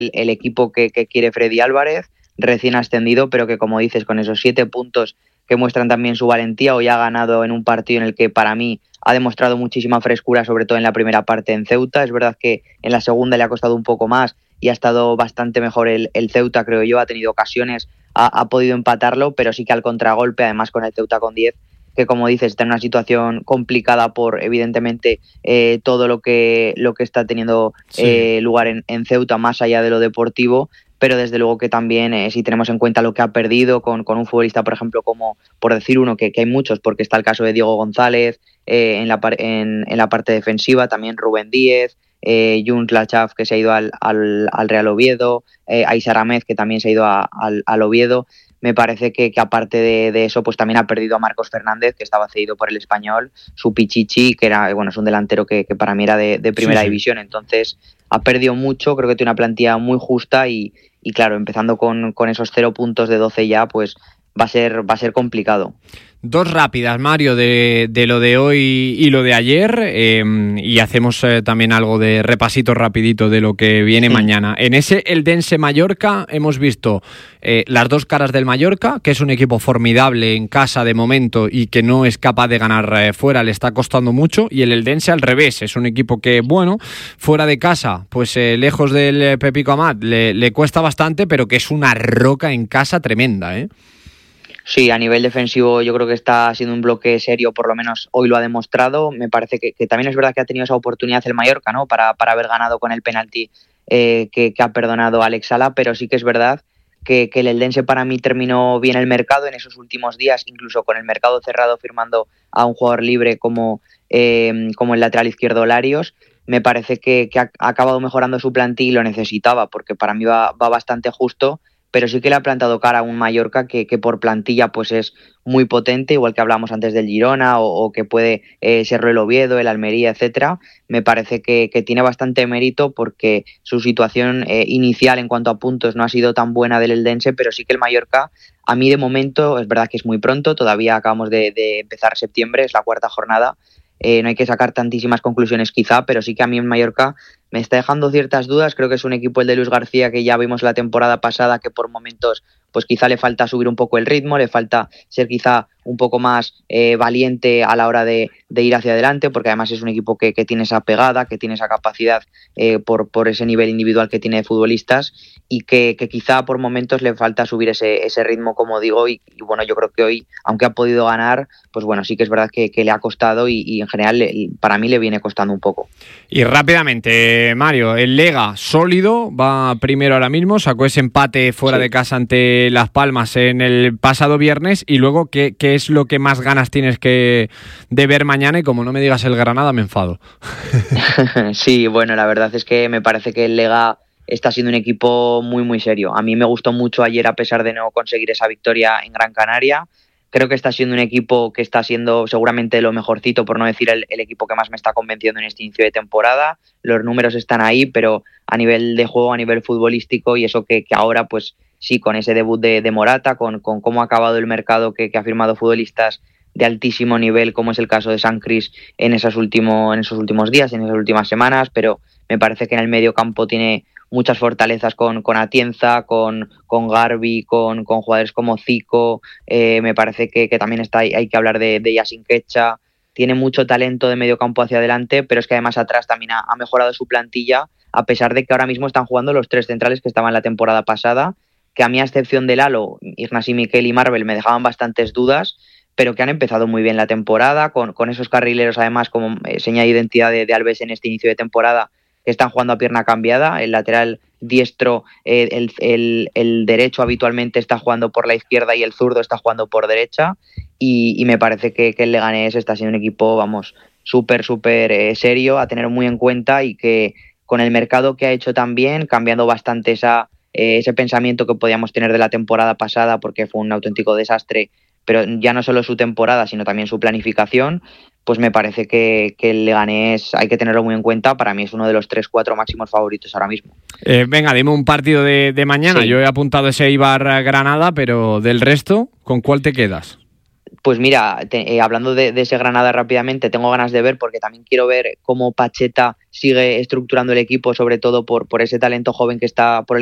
el equipo que quiere Freddy Álvarez, recién ascendido, pero que como dices, con esos 7 puntos que muestran también su valentía, hoy ha ganado en un partido en el que para mí ha demostrado muchísima frescura, sobre todo en la primera parte en Ceuta. Es verdad que en la segunda le ha costado un poco más y ha estado bastante mejor el Ceuta, creo yo, ha tenido ocasiones, ha podido empatarlo, pero sí que al contragolpe, además con el Ceuta con 10, que como dices está en una situación complicada por evidentemente todo lo que está teniendo lugar en Ceuta, más allá de lo deportivo, pero desde luego que también si tenemos en cuenta lo que ha perdido con un futbolista, por ejemplo, como por decir uno, que hay muchos, porque está el caso de Diego González en la parte defensiva, también Rubén Díez, Yuns Lachaf, que se ha ido al Real Oviedo, Aisar Ahmed, que también se ha ido al Oviedo. Me parece que aparte de eso, pues también ha perdido a Marcos Fernández, que estaba cedido por el Español, su Pichichi, que era, bueno, es un delantero que para mí era de primera división. Entonces ha perdido mucho, creo que tiene una plantilla muy justa y claro, empezando con esos 0 puntos de 12 ya, pues va a ser complicado. Dos rápidas, Mario, de lo de hoy y lo de ayer, y hacemos también algo de repasito rapidito de lo que viene mañana. En ese Eldense Mallorca hemos visto las dos caras del Mallorca, que es un equipo formidable en casa de momento y que no es capaz de ganar fuera, le está costando mucho, y el Eldense al revés, es un equipo que, bueno, fuera de casa, pues lejos del Pepico Amat, le cuesta bastante, pero que es una roca en casa tremenda, ¿eh? Sí, a nivel defensivo yo creo que está siendo un bloque serio, por lo menos hoy lo ha demostrado. Me parece que también es verdad que ha tenido esa oportunidad el Mallorca, ¿no? Para haber ganado con el penalti que ha perdonado Alex Sala, pero sí que es verdad que el Eldense para mí terminó bien el mercado en esos últimos días, incluso con el mercado cerrado firmando a un jugador libre como el lateral izquierdo Larios. Me parece que ha acabado mejorando su plantilla y lo necesitaba, porque para mí va bastante justo, pero sí que le ha plantado cara a un Mallorca que por plantilla pues es muy potente, igual que hablamos antes del Girona o que puede serlo el Oviedo, el Almería, etcétera. Me parece que tiene bastante mérito porque su situación inicial en cuanto a puntos no ha sido tan buena del Eldense, pero sí que el Mallorca, a mí de momento, es verdad que es muy pronto, todavía acabamos de empezar septiembre, es la 4ª jornada, no hay que sacar tantísimas conclusiones quizá, pero sí que a mí en Mallorca me está dejando ciertas dudas. Creo que es un equipo, el de Luis García, que ya vimos la temporada pasada, que por momentos pues quizá le falta subir un poco el ritmo, le falta ser quizá un poco más valiente a la hora de ir hacia adelante, porque además es un equipo que tiene esa pegada, que tiene esa capacidad por ese nivel individual que tiene de futbolistas, y que quizá por momentos le falta subir ese ritmo, como digo, y bueno, yo creo que hoy, aunque ha podido ganar, pues bueno, sí que es verdad que le ha costado y en general para mí le viene costando un poco. Y rápidamente, Mario, el Lega sólido, va primero ahora mismo, sacó ese empate fuera de casa ante Las Palmas en el pasado viernes, y luego ¿qué es lo que más ganas tienes de ver mañana? Y como no me digas el Granada, me enfado. Sí, bueno, la verdad es que me parece que el Lega está siendo un equipo muy muy serio. A mí me gustó mucho ayer, a pesar de no conseguir esa victoria en Gran Canaria. Creo que está siendo un equipo que está siendo seguramente lo mejorcito, por no decir el equipo que más me está convenciendo en este inicio de temporada. Los números están ahí, pero a nivel de juego, a nivel futbolístico, y eso que ahora, pues sí, con ese debut de Morata, con cómo ha acabado el mercado, que ha firmado futbolistas de altísimo nivel, como es el caso de San Cris en esos últimos días, en esas últimas semanas, pero me parece que en el medio campo tiene muchas fortalezas con Atienza, con Garbi, con jugadores como Zico. Me parece que también hay que hablar de Yasin Quecha. Tiene mucho talento de medio campo hacia adelante, pero es que además atrás también ha mejorado su plantilla, a pesar de que ahora mismo están jugando los 3 centrales que estaban la temporada pasada, que a mí, a excepción de Lalo, Ignasi Miquel y Marvel, me dejaban bastantes dudas, pero que han empezado muy bien la temporada, con esos carrileros además como seña de identidad de Alves en este inicio de temporada, que están jugando a pierna cambiada. El lateral diestro, el derecho habitualmente está jugando por la izquierda y el zurdo está jugando por derecha, y me parece que el Leganés está siendo un equipo, vamos, súper serio, a tener muy en cuenta, y que con el mercado que ha hecho también, cambiando bastante ese pensamiento que podíamos tener de la temporada pasada, porque fue un auténtico desastre, pero ya no solo su temporada, sino también su planificación, pues me parece que el Leganés hay que tenerlo muy en cuenta. Para mí es uno de los 3-4 máximos favoritos ahora mismo. Venga, dime un partido de mañana. Sí. Yo he apuntado ese Eibar-Granada, pero del resto, ¿con cuál te quedas? Pues mira, hablando de ese Granada rápidamente, tengo ganas de ver porque también quiero ver cómo Pacheta sigue estructurando el equipo, sobre todo por ese talento joven que está por el